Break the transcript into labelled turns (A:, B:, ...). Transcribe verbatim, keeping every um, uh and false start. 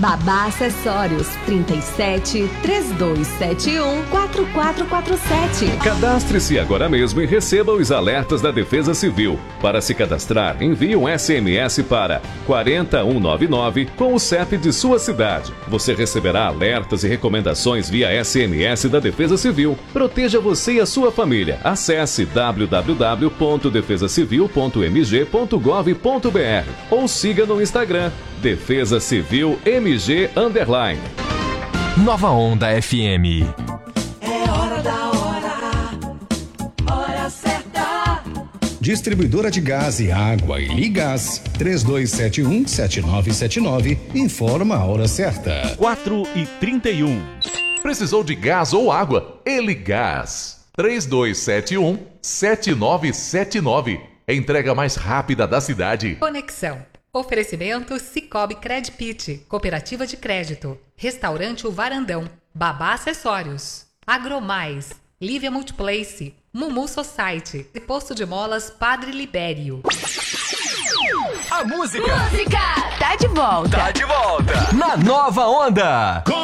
A: Babá Acessórios, trinta e sete, trinta e dois setenta e um, quarenta e quatro quarenta e sete.
B: Cadastre-se agora mesmo e receba os alertas da Defesa Civil. Para se cadastrar, envie um S M S para quatro um nove nove com o C E P de sua cidade. Você receberá alertas e recomendações via S M S da Defesa Civil. Proteja você e a sua família. Acesse w w w ponto defesa civil ponto m g ponto gov ponto b r ou siga no Instagram Defesa Civil M G underline.
C: Nova Onda F M.
D: É hora da hora, hora certa.
E: Distribuidora de gás e água e Ligás, três dois sete um, sete nove sete nove, informa a hora certa.
F: quatro e trinta e um.
G: Precisou de gás ou água? Eligás, três dois sete um, sete nove sete nove. Entrega mais rápida da cidade.
H: Conexão. Oferecimento Cicobi Credpit, Cooperativa de Crédito, Restaurante O Varandão, Babá Acessórios, Agromais, Lívia Multiplace, Mumu Society e Posto de Molas Padre Libério.
C: A música.
A: Música tá de volta.
C: Tá de volta. Na Nova Onda.